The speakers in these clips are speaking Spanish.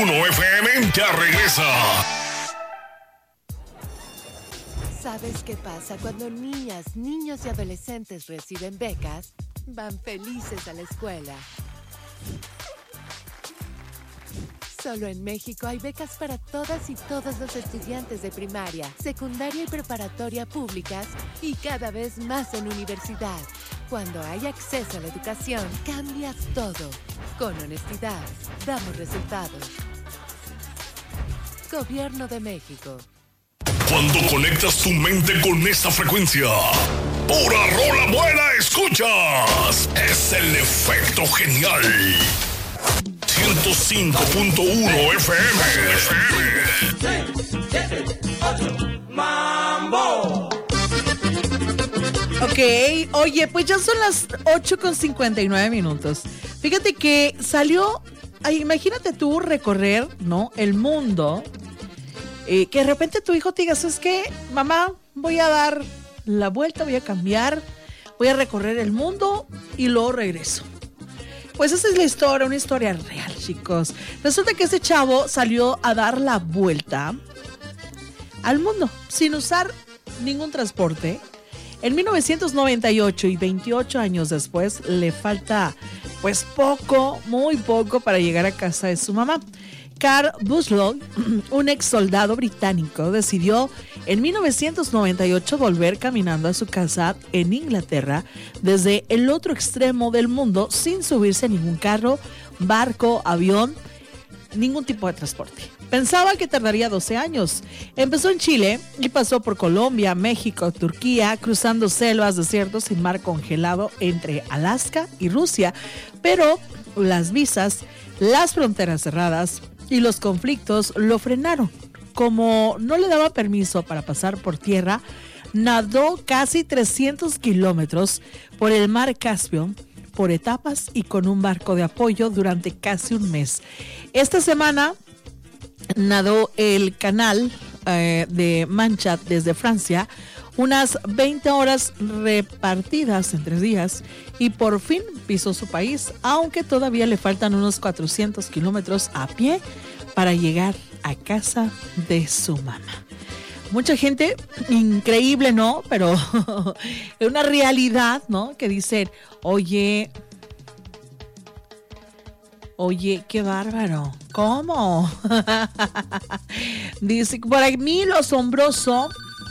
FM ya regresa. ¿Sabes qué pasa cuando niñas, niños y adolescentes reciben becas? Van felices a la escuela. Solo en México hay becas para todas y todos los estudiantes de primaria, secundaria y preparatoria públicas y cada vez más en universidad. Cuando hay acceso a la educación, cambias todo. Con honestidad, damos resultados. Gobierno de México. Cuando conectas tu mente con esta frecuencia, pura rola buena escuchas. Es el efecto genial. 105.1 FM. 6, 7, 8, ¡Mambo! Ok, oye, pues ya son las 8:59. Fíjate que salió, imagínate tú recorrer, ¿no? El mundo, que de repente tu hijo te diga, ¿sabes qué? Mamá, voy a dar la vuelta, voy a cambiar, voy a recorrer el mundo y luego regreso. Pues esa es la historia, una historia real, chicos. Resulta que este chavo salió a dar la vuelta al mundo sin usar ningún transporte. En 1998 y 28 años después le falta pues poco, muy poco para llegar a casa de su mamá. Carl Buslow, un ex soldado británico, decidió en 1998 volver caminando a su casa en Inglaterra desde el otro extremo del mundo sin subirse a ningún carro, barco, avión, ningún tipo de transporte. Pensaba que tardaría 12 años. Empezó en Chile y pasó por Colombia, México, Turquía, cruzando selvas, desiertos y mar congelado entre Alaska y Rusia. Pero las visas, las fronteras cerradas y los conflictos lo frenaron. Como no le daba permiso para pasar por tierra, nadó casi 300 kilómetros por el mar Caspio, por etapas y con un barco de apoyo durante casi un mes. Esta semana nadó el canal de Mancha desde Francia, unas 20 horas repartidas en 3 días y por fin pisó su país, aunque todavía le faltan unos 400 kilómetros a pie para llegar a casa de su mamá. Mucha gente, increíble, ¿no? Pero es una realidad, ¿no? Que dicen, oye, qué bárbaro. ¿Cómo? Dice, para mí lo asombroso,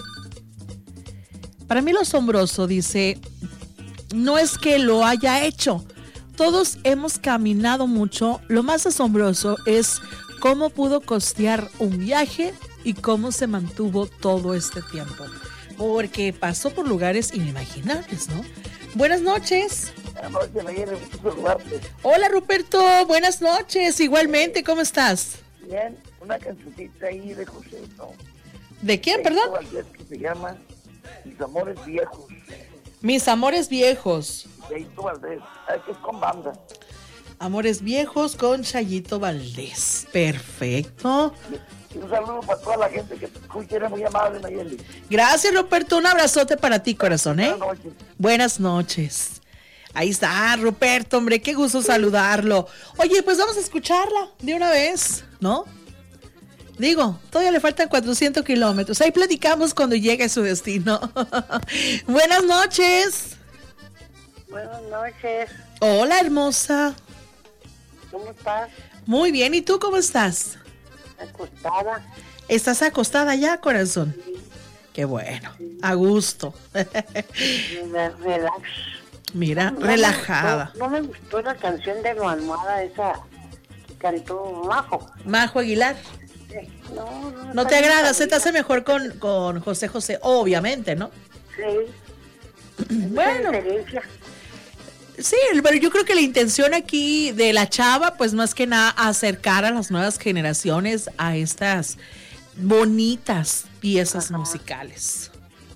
dice, no es que lo haya hecho. Todos hemos caminado mucho. Lo más asombroso es cómo pudo costear un viaje y cómo se mantuvo todo este tiempo. Porque pasó por lugares inimaginables, ¿no? Buenas noches. Buenas noches, Mayeli, gusto saludarte. Hola, Ruperto, buenas noches. Igualmente, ¿cómo estás? Bien, una cancioncita ahí de José, ¿no? ¿De quién, perdón? Valdés, que se llama Mis Amores Viejos. Mis Amores Viejos. Chayito Valdés, que es con banda. Amores Viejos con Chayito Valdés. Perfecto. Y un saludo para toda la gente que te escucha, eres muy amable, Mayeli. Gracias, Ruperto, un abrazote para ti, corazón, ¿eh? Buenas noches. Buenas noches. Ahí está, Ruperto, hombre, qué gusto saludarlo. Oye, pues vamos a escucarla de una vez, ¿no? Digo, todavía le faltan 400 kilómetros. Ahí platicamos cuando llegue a su destino. Buenas noches. Buenas noches. Hola, hermosa. ¿Cómo estás? Muy bien, ¿y tú cómo estás? Acostada. ¿Estás acostada ya, corazón? Qué bueno, a gusto. Relax. Mira, relajada. No me gustó la canción de la almohada esa que cantó Majo. Majo Aguilar. ¿No te agrada? Se te hace mejor con José José, obviamente, ¿no? Sí. Bueno. Sí, pero yo creo que la intención aquí de la chava, pues más que nada acercar a las nuevas generaciones a estas bonitas piezas musicales.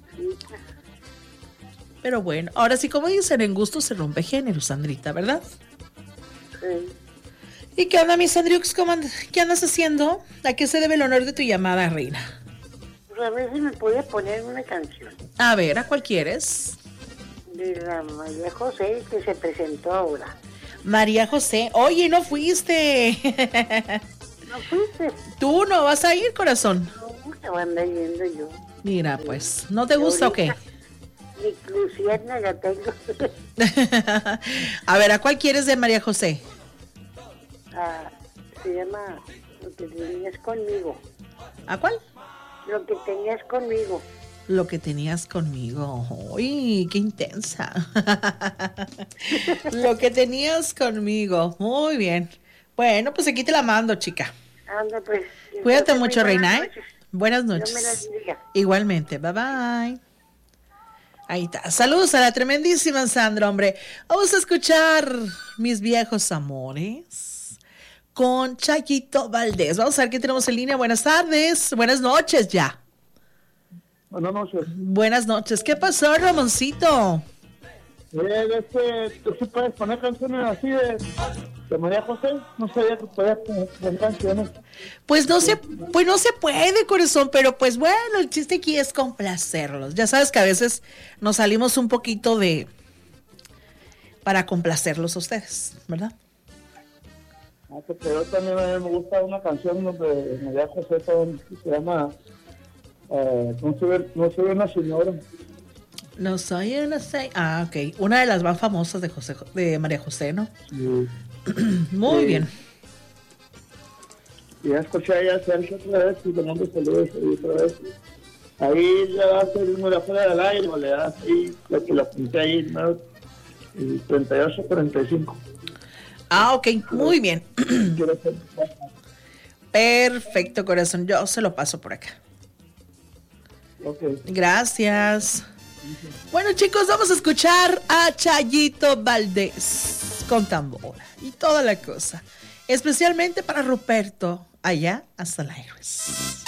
Pero bueno, ahora sí, como dicen, en gusto se rompe género, Sandrita, ¿verdad? Sí. ¿Y qué onda, mi Sandriux? ¿Qué andas haciendo? ¿A qué se debe el honor de tu llamada, reina? Pues a ver si me puede poner una canción. A ver, ¿a cuál quieres? De la María José, que se presentó ahora. María José, oye, no fuiste. ¿No fuiste? Tú no vas a ir, corazón. No, te voy a andar yendo yo. Mira, pues, ¿no te gusta o qué? Ni lucierna la tengo. A ver, ¿a cuál quieres de María José? Se llama Lo que tenías conmigo. ¿A cuál? Lo que tenías conmigo. Lo que tenías conmigo. Uy, qué intensa. Lo que tenías conmigo. Muy bien. Bueno, pues aquí te la mando, chica. Anda, pues. Cuídate Entonces, mucho, muy reina. buenas noches. Buenas Dios noches. me la bendiga. Igualmente. Bye bye. Ahí está. Saludos a la tremendísima Sandra, hombre. Vamos a escuchar Mis viejos amores con Chayito Valdés. Vamos a ver qué tenemos en línea. Buenas tardes. Buenas noches ya. Buenas noches. Buenas noches. ¿Qué pasó, Ramoncito? ¿Tú sí puedes poner canciones así de María José? No sabía que podías poner canciones. Pues no se puede, corazón, pero pues bueno, el chiste aquí es complacerlos. Ya sabes que a veces nos salimos un poquito para complacerlos a ustedes, ¿verdad? Porque yo también me gusta una canción de María José que se llama No soy una señora. No soy una ok. Una de las más famosas de María José, ¿no? Sí. Muy bien. Y ya escuché a Sergio otra vez y le mando saludos ahí otra vez. Ahí le das el número fuera del aire o le das ahí lo que lo apunté ahí, ¿no? 3845. Ok, muy bien. Quiero ser... Perfecto, corazón. Yo se lo paso por acá. Okay. Gracias. Bueno, chicos, vamos a escuchar a Chayito Valdés con tambora y toda la cosa. Especialmente para Ruperto, allá hasta la Héroes.